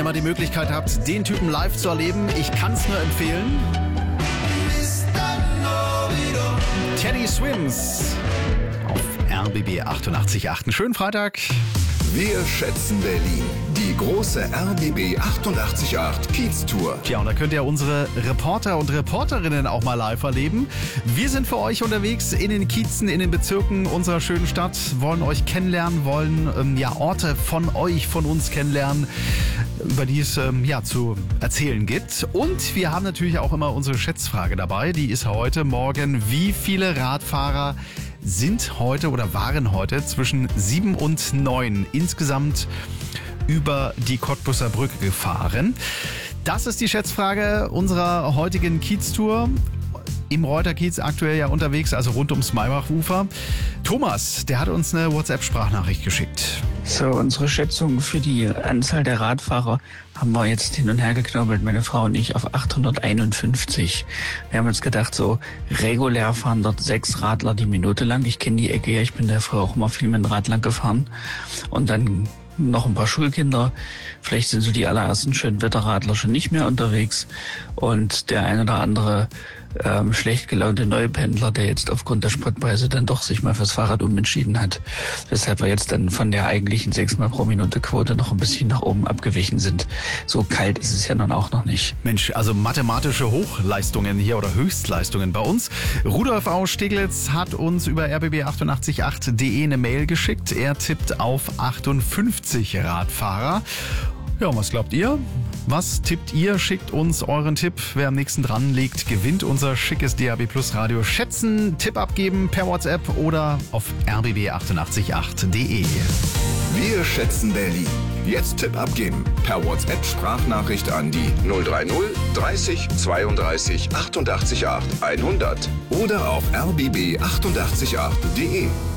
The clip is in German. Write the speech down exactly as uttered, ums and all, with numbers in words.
mal die Möglichkeit habt, den Typen live zu erleben, ich kann es nur empfehlen. Teddy Swims auf R B B achtundachtzig Komma acht. Einen schönen Freitag. Wir schätzen Berlin. Die große R B B achtundachtzig Komma acht Kiez-Tour. Tja, und da könnt ihr unsere Reporter und Reporterinnen auch mal live erleben. Wir sind für euch unterwegs in den Kiezen, in den Bezirken unserer schönen Stadt, wollen euch kennenlernen, wollen ähm, ja Orte von euch, von uns kennenlernen, über die es ähm, ja zu erzählen gibt. Und wir haben natürlich auch immer unsere Schätzfrage dabei. Die ist heute Morgen: Wie viele Radfahrer sind heute oder waren heute zwischen sieben und neun insgesamt über die Cottbusser Brücke gefahren? Das ist die Schätzfrage unserer heutigen Kiez-Tour. Im Reuter Kiez aktuell ja unterwegs, also rund ums Maybachufer. Thomas, der hat uns eine WhatsApp-Sprachnachricht geschickt. So, unsere Schätzung für die Anzahl der Radfahrer haben wir jetzt hin und her geknobelt, meine Frau und ich, auf achthunderteinundfünfzig. Wir haben uns gedacht, so regulär fahren dort sechs Radler die Minute lang. Ich kenne die Ecke ja, ich bin da früher auch immer viel mit dem Rad lang gefahren. Und dann noch ein paar Schulkinder. Vielleicht sind so die allerersten Schönwetterradler schon nicht mehr unterwegs. Und der ein oder andere ähm, schlecht gelaunte Neupendler, der jetzt aufgrund der Spritpreise dann doch sich mal fürs Fahrrad umentschieden hat. Weshalb wir jetzt dann von der eigentlichen sechsmal pro Minute Quote noch ein bisschen nach oben abgewichen sind. So kalt ist es ja dann auch noch nicht. Mensch, also mathematische Hochleistungen hier oder Höchstleistungen bei uns. Rudolf aus Steglitz hat uns über r b b achtundachtzig Komma acht punkt de eine Mail geschickt. Er tippt auf achtundfünfzig Radfahrer. Ja, und was glaubt ihr? Was tippt ihr? Schickt uns euren Tipp. Wer am nächsten dran liegt, gewinnt unser schickes D A B Plus Radio. Schätzen, Tipp abgeben per WhatsApp oder auf r b b achtundachtzig Komma acht punkt de. Wir schätzen Berlin. Jetzt Tipp abgeben. Per WhatsApp-Sprachnachricht an die null drei null dreißig zweiunddreißig achtundachtzig Komma acht hundert oder auf r b b achtundachtzig Komma acht punkt de.